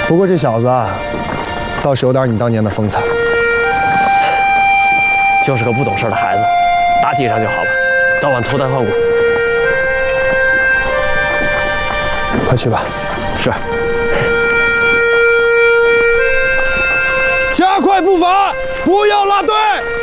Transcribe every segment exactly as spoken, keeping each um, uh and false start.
不过这小子啊，倒是有点你当年的风采。 就是个不懂事的孩子，打几场就好了，早晚脱胎换骨。 快去吧。 是。 加快步伐，不要落队。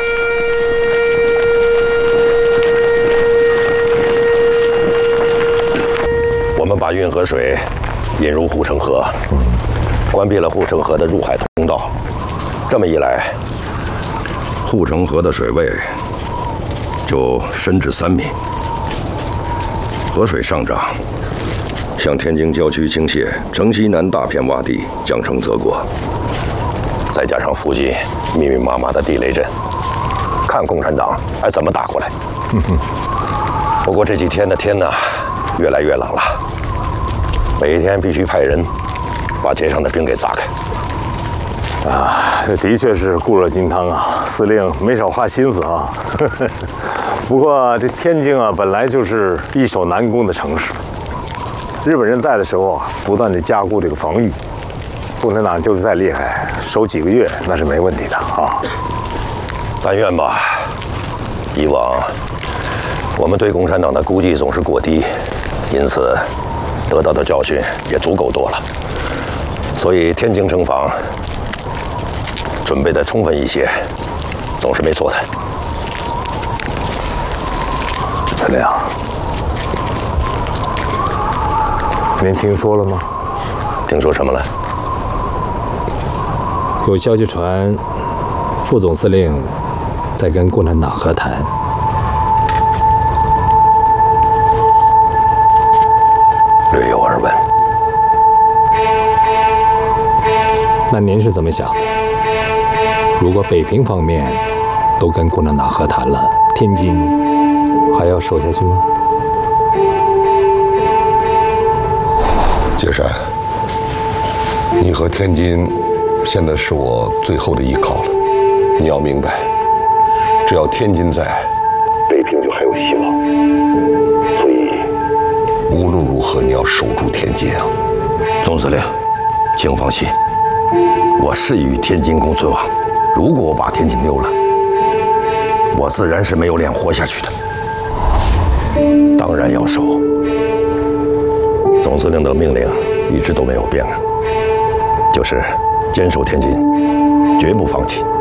我们把运河水引入护城河，关闭了护城河的入海通道。这么一来，护城河的水位就深至三米。河水上涨，向天津郊区倾泻，城西南大片洼地将成泽国。再加上附近密密麻麻的地雷阵，看共产党还怎么打过来。不过这几天的天呢，越来越冷了。 每一天必须派人把街上的冰给砸开。 啊，这的确是固若金汤啊！司令没少花心思啊。不过这天津啊，本来就是易守难攻的城市。日本人在的时候啊，不断的加固这个防御。共产党就是再厉害，守几个月那是没问题的啊。 但愿吧。以往我们对共产党的估计总是过低，因此。 得到的教训也足够多了，所以天津城防准备的充分一些，总是没错的。 司令，您听说了吗？ 听说什么了？ 有消息传，副总司令在跟共产党和谈。 略有耳闻。 那您是怎么想的？如果北平方面都跟共产党和谈了，天津还要守下去吗？ 杰山，你和天津现在是我最后的依靠了。你要明白，只要天津在，北平就还有希望。 无论如何，你要守住天津啊！ 总司令，请放心，我誓与天津共存亡。如果我把天津丢了，我自然是没有脸活下去的。当然要守。总司令的命令一直都没有变啊，就是坚守天津，绝不放弃。